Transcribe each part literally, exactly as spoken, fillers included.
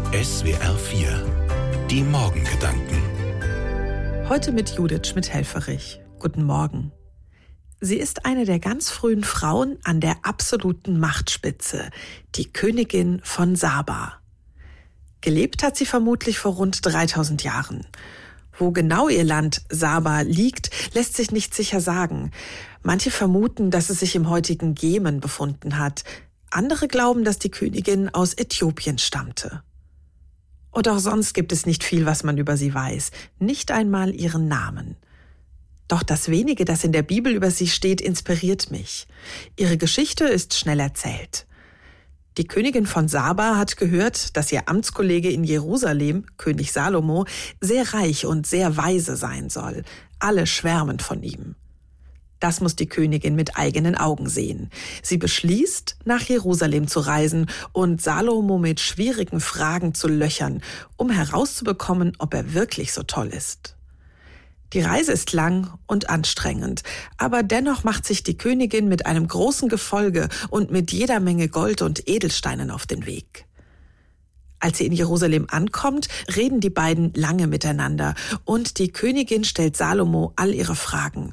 S W R vier. Die Morgengedanken. Heute mit Judith Schmidt-Helfferich. Guten Morgen. Sie ist eine der ganz frühen Frauen an der absoluten Machtspitze, die Königin von Saba. Gelebt hat sie vermutlich vor rund dreitausend Jahren. Wo genau ihr Land Saba liegt, lässt sich nicht sicher sagen. Manche vermuten, dass es sich im heutigen Jemen befunden hat. Andere glauben, dass die Königin aus Äthiopien stammte. Und auch sonst gibt es nicht viel, was man über sie weiß, nicht einmal ihren Namen. Doch das wenige, das in der Bibel über sie steht, inspiriert mich. Ihre Geschichte ist schnell erzählt. Die Königin von Saba hat gehört, dass ihr Amtskollege in Jerusalem, König Salomo, sehr reich und sehr weise sein soll. Alle schwärmen von ihm. Das muss die Königin mit eigenen Augen sehen. Sie beschließt, nach Jerusalem zu reisen und Salomo mit schwierigen Fragen zu löchern, um herauszubekommen, ob er wirklich so toll ist. Die Reise ist lang und anstrengend, aber dennoch macht sich die Königin mit einem großen Gefolge und mit jeder Menge Gold und Edelsteinen auf den Weg. Als sie in Jerusalem ankommt, reden die beiden lange miteinander und die Königin stellt Salomo all ihre Fragen.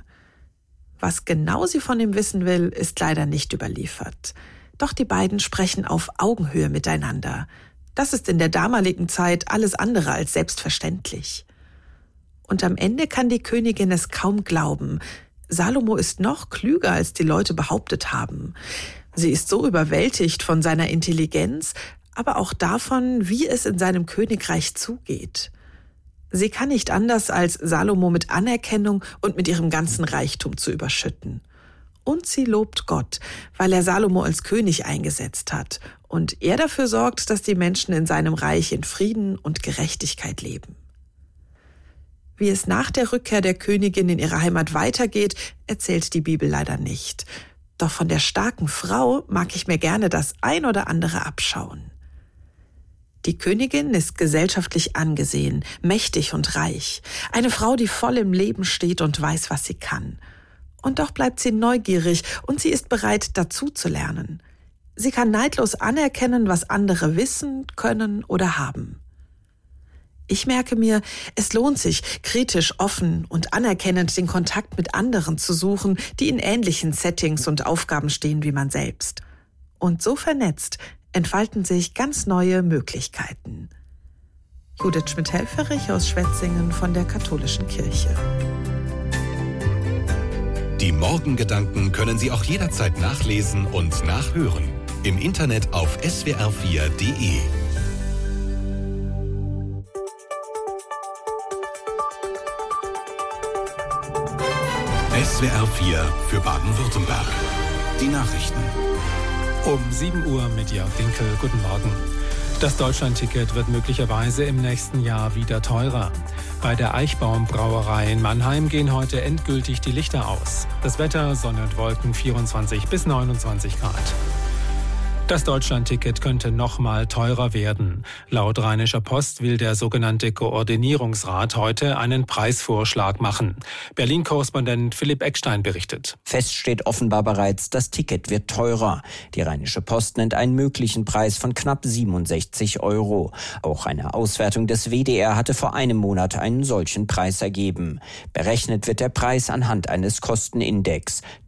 Was genau sie von ihm wissen will, ist leider nicht überliefert. Doch die beiden sprechen auf Augenhöhe miteinander. Das ist in der damaligen Zeit alles andere als selbstverständlich. Und am Ende kann die Königin es kaum glauben. Salomo ist noch klüger, als die Leute behauptet haben. Sie ist so überwältigt von seiner Intelligenz, aber auch davon, wie es in seinem Königreich zugeht. Sie kann nicht anders, als Salomo mit Anerkennung und mit ihrem ganzen Reichtum zu überschütten. Und sie lobt Gott, weil er Salomo als König eingesetzt hat und er dafür sorgt, dass die Menschen in seinem Reich in Frieden und Gerechtigkeit leben. Wie es nach der Rückkehr der Königin in ihre Heimat weitergeht, erzählt die Bibel leider nicht. Doch von der starken Frau mag ich mir gerne das ein oder andere abschauen. Die Königin ist gesellschaftlich angesehen, mächtig und reich. Eine Frau, die voll im Leben steht und weiß, was sie kann. Und doch bleibt sie neugierig und sie ist bereit, dazu zu lernen. Sie kann neidlos anerkennen, was andere wissen, können oder haben. Ich merke mir, es lohnt sich, kritisch, offen und anerkennend den Kontakt mit anderen zu suchen, die in ähnlichen Settings und Aufgaben stehen wie man selbst. Und so vernetzt entfalten sich ganz neue Möglichkeiten. Judith Schmidt-Helfferich aus Schwetzingen von der Katholischen Kirche. Die Morgengedanken können Sie auch jederzeit nachlesen und nachhören. Im Internet auf S W R vier Punkt de. S W R vier für Baden-Württemberg. Die Nachrichten. Um sieben Uhr mit Jörg Dinkel. Guten Morgen. Das Deutschlandticket wird möglicherweise im nächsten Jahr wieder teurer. Bei der Eichbaum Brauerei in Mannheim gehen heute endgültig die Lichter aus. Das Wetter, Sonne und Wolken, vierundzwanzig bis neunundzwanzig Grad. Das Deutschlandticket könnte noch mal teurer werden. Laut Rheinischer Post will der sogenannte Koordinierungsrat heute einen Preisvorschlag machen. Berlin-Korrespondent Philipp Eckstein berichtet. Fest steht offenbar bereits, das Ticket wird teurer. Die Rheinische Post nennt einen möglichen Preis von knapp siebenundsechzig Euro. Auch eine Auswertung des W D R hatte vor einem Monat einen solchen Preis ergeben. Berechnet wird der Preis anhand eines Kostenindex.